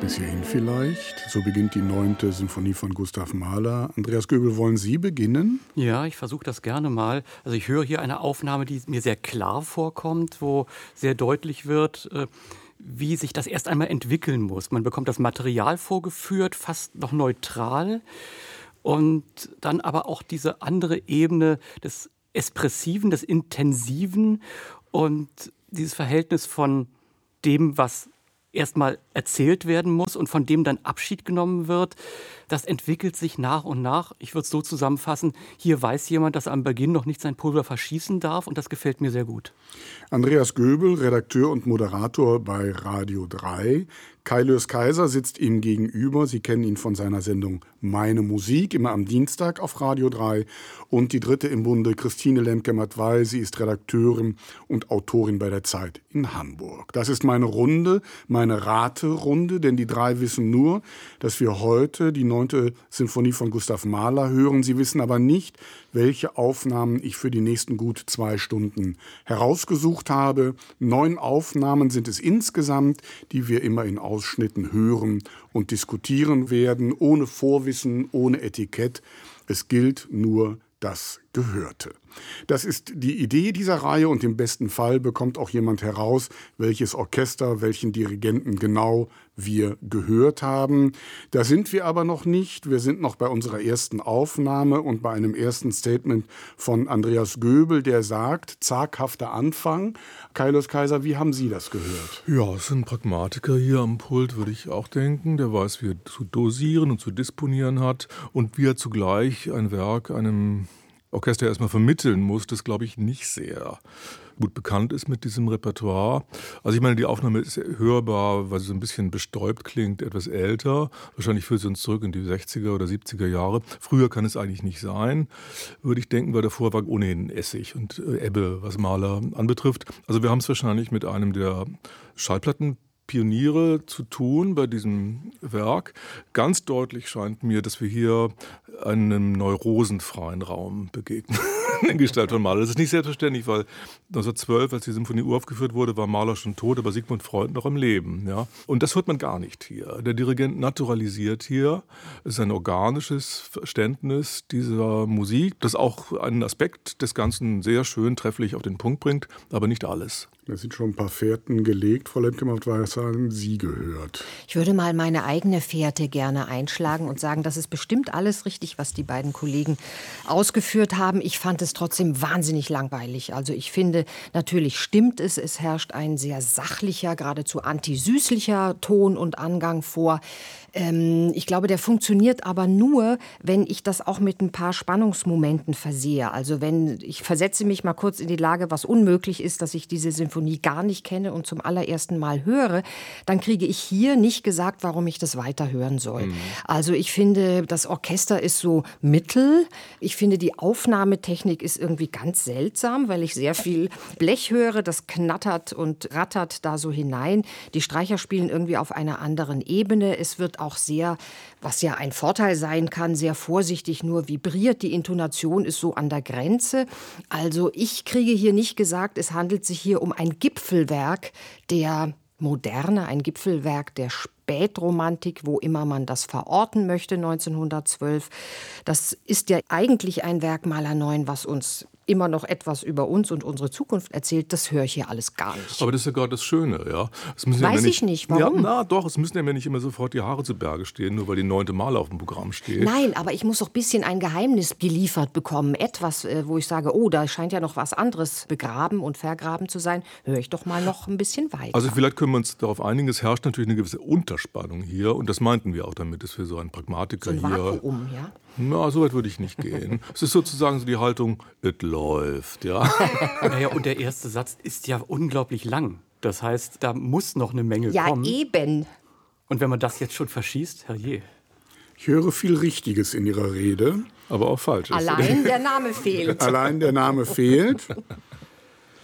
es hierhin vielleicht. So beginnt die 9. Sinfonie von Gustav Mahler. Andreas Göbel, wollen Sie beginnen? Ja, ich versuche das gerne mal. Also ich höre hier eine Aufnahme, die mir sehr klar vorkommt, wo sehr deutlich wird, wie sich das erst einmal entwickeln muss. Man bekommt das Material vorgeführt, fast noch neutral. Und dann aber auch diese andere Ebene des Expressiven, des Intensiven und dieses Verhältnis von dem, was erstmal erzählt werden muss und von dem dann Abschied genommen wird, das entwickelt sich nach und nach. Ich würde es so zusammenfassen, hier weiß jemand, dass er am Beginn noch nicht sein Pulver verschießen darf und das gefällt mir sehr gut. Andreas Göbel, Redakteur und Moderator bei Radio 3. Kai Löß-Kaiser sitzt ihm gegenüber. Sie kennen ihn von seiner Sendung Meine Musik, immer am Dienstag auf Radio 3. Und die dritte im Bunde, Christine Lemke-Matwei. Sie ist Redakteurin und Autorin bei der Zeit in Hamburg. Das ist meine Runde, meine Raterunde, denn die drei wissen nur, dass wir heute die 9. Sinfonie von Gustav Mahler hören. Sie wissen aber nicht, welche Aufnahmen ich für die nächsten gut 2 Stunden herausgesucht habe. 9 Aufnahmen sind es insgesamt, die wir immer in Ausschnitten hören und diskutieren werden, ohne Vorwissen, ohne Etikett. Es gilt nur das Gehörte. Das ist die Idee dieser Reihe und im besten Fall bekommt auch jemand heraus, welches Orchester, welchen Dirigenten genau wir gehört haben. Da sind wir aber noch nicht. Wir sind noch bei unserer ersten Aufnahme und bei einem ersten Statement von Andreas Göbel, der sagt, zaghafter Anfang. Kai Löß-Kaiser, wie haben Sie das gehört? Ja, es ist ein Pragmatiker hier am Pult, würde ich auch denken. Der weiß, wie er zu dosieren und zu disponieren hat und wie er zugleich ein Werk einem Orchester erstmal vermitteln muss, das glaube ich nicht sehr gut bekannt ist mit diesem Repertoire. Also ich meine, die Aufnahme ist hörbar, weil sie so ein bisschen bestäubt klingt, etwas älter. Wahrscheinlich führt sie uns zurück in die 60er oder 70er Jahre. Früher kann es eigentlich nicht sein, würde ich denken, weil davor war ohnehin Essig und Ebbe, was Mahler anbetrifft. Also wir haben es wahrscheinlich mit einem der Schallplattenpioniere zu tun bei diesem Werk. Ganz deutlich scheint mir, dass wir hier einem neurosenfreien Raum begegnen, in Gestalt von Mahler. Das ist nicht selbstverständlich, weil 1912, als die Symphonie uraufgeführt wurde, war Mahler schon tot, aber Sigmund Freud noch am Leben. Ja? Und das hört man gar nicht hier. Der Dirigent naturalisiert hier. Es ist ein organisches Verständnis dieser Musik, das auch einen Aspekt des Ganzen sehr schön trefflich auf den Punkt bringt, aber nicht alles. Da sind schon ein paar Fährten gelegt. Frau Lemke-Matwei, was haben Sie gehört? Ich würde mal meine eigene Fährte gerne einschlagen und sagen, das ist bestimmt alles richtig, was die beiden Kollegen ausgeführt haben. Ich fand es trotzdem wahnsinnig langweilig. Also ich finde, natürlich stimmt es. Es herrscht ein sehr sachlicher, geradezu antisüßlicher Ton und Angang vor. Ich glaube, der funktioniert aber nur, wenn ich das auch mit ein paar Spannungsmomenten versehe. Also wenn ich versetze mich mal kurz in die Lage, was unmöglich ist, dass ich diese Symphonie gar nicht kenne und zum allerersten Mal höre, dann kriege ich hier nicht gesagt, warum ich das weiterhören soll. Also ich finde, das Orchester ist so mittel. Ich finde, die Aufnahmetechnik ist irgendwie ganz seltsam, weil ich sehr viel Blech höre, das knattert und rattert da so hinein. Die Streicher spielen irgendwie auf einer anderen Ebene. Es wird auch sehr, was ja ein Vorteil sein kann, sehr vorsichtig nur vibriert. Die Intonation ist so an der Grenze. Also ich kriege hier nicht gesagt, es handelt sich hier um ein Gipfelwerk der Moderne, ein Gipfelwerk der Spätromantik, wo immer man das verorten möchte, 1912. Das ist ja eigentlich ein Werk Mahler 9, was uns immer noch etwas über uns und unsere Zukunft erzählt. Das höre ich hier alles gar nicht. Aber das ist ja gerade das Schöne, ja. Weiß ich nicht, warum? Ja, na doch, es müssen ja nicht immer sofort die Haare zu Berge stehen, nur weil die 9. Mahler auf dem Programm steht. Nein, aber ich muss doch ein bisschen ein Geheimnis geliefert bekommen. Etwas, wo ich sage, oh, da scheint ja noch was anderes begraben und vergraben zu sein. Höre ich doch mal noch ein bisschen weiter. Also vielleicht können wir uns darauf einigen, es herrscht natürlich eine gewisse Unterspannung hier. Und das meinten wir auch damit, dass wir so einen Pragmatiker so ein hier... Vakuum, ja? Na, so weit würde ich nicht gehen. Es ist sozusagen so die Haltung, es läuft, ja. Naja, und der erste Satz ist ja unglaublich lang. Das heißt, da muss noch eine Menge kommen. Ja, eben. Und wenn man das jetzt schon verschießt, herrje. Ich höre viel Richtiges in Ihrer Rede. Aber auch Falsches. Allein der Name fehlt. Allein der Name fehlt.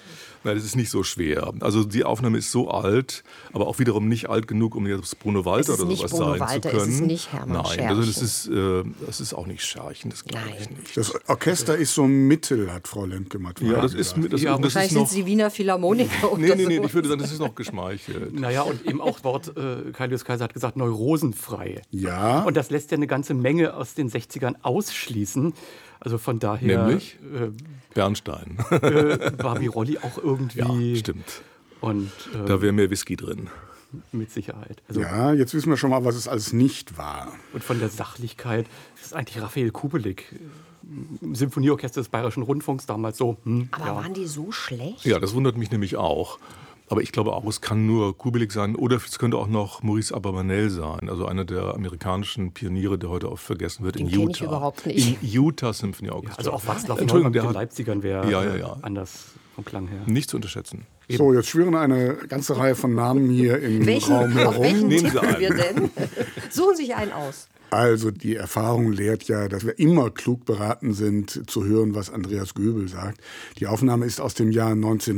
Nein, das ist nicht so schwer. Also die Aufnahme ist so alt, aber auch wiederum nicht alt genug, um jetzt Bruno Walter oder sowas sein zu können. Es ist nicht Hermann Scherchen. Nein, das ist auch nicht Scherchen, das glaube ich nicht. Das Orchester ist so mittel, hat Frau Lemke mal Ja, das ist wahrscheinlich sind es die Wiener Philharmoniker oder Nee, so. ich würde sagen, das ist noch geschmeichelt. Naja, und eben auch Wort, Kaius Kaiser hat gesagt, neurosenfrei. Ja. Und das lässt ja eine ganze Menge aus den 60ern ausschließen. Also von daher... Nämlich? Bernstein. Barbirolli auch irgendwie... Ja, stimmt. Und, da wäre mehr Whisky drin. Mit Sicherheit. Also, Ja, jetzt wissen wir schon mal, was es alles nicht war. und von der Sachlichkeit ist eigentlich Raphael Kubelik im Symphonieorchester des Bayerischen Rundfunks damals so. Aber waren die so schlecht? Ja, das wundert mich nämlich auch. Aber ich glaube auch, es kann nur Kubelik sein oder es könnte auch noch Maurice Abravanel sein, also einer der amerikanischen Pioniere, der heute oft vergessen wird, Den in kenn Utah. ich überhaupt nicht. In Utah Symphony Orchestra. Also auch Václav Neumann Entschuldigung, mit der den hat Leipzigern wäre Ja. anders vom Klang her. nicht zu unterschätzen. So, jetzt schwirren eine ganze Reihe von Namen hier im Raum Auf welchen herum. Nehmen Sie tippen einen. wir denn? Suchen Sie sich einen aus. Also die Erfahrung lehrt ja, dass wir immer klug beraten sind, zu hören, was Andreas Göbel sagt. Die Aufnahme ist aus dem Jahr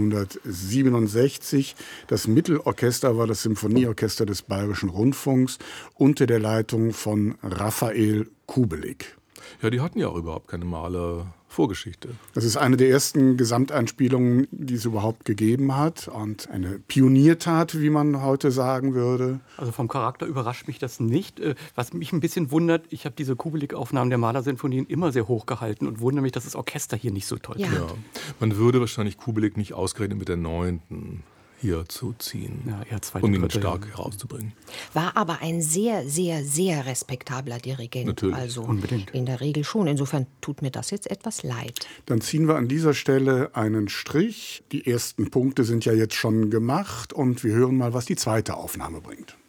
1967. Das Mittelorchester war das Symphonieorchester des Bayerischen Rundfunks unter der Leitung von Raphael Kubelik. Ja, die hatten ja auch überhaupt keine Maler-Vorgeschichte. Das ist eine der ersten Gesamteinspielungen, die es überhaupt gegeben hat und eine Pioniertat, wie man heute sagen würde. Also vom Charakter überrascht mich das nicht. Was mich ein bisschen wundert, ich habe diese Kubelik-Aufnahmen der Malersinfonien immer sehr hoch gehalten und wundere mich, dass das Orchester hier nicht so toll Ja. klingt. Ja. Man würde wahrscheinlich Kubelik nicht ausgerechnet mit der 9. hier zu ziehen, Ja, eher zweite, um ihn dritte, stark herauszubringen. War aber ein sehr, sehr, sehr respektabler Dirigent. Natürlich, Also unbedingt. in der Regel schon. Insofern tut mir das jetzt etwas leid. Dann ziehen wir an dieser Stelle einen Strich. Die ersten Punkte sind ja jetzt schon gemacht und wir hören mal, was die zweite Aufnahme bringt.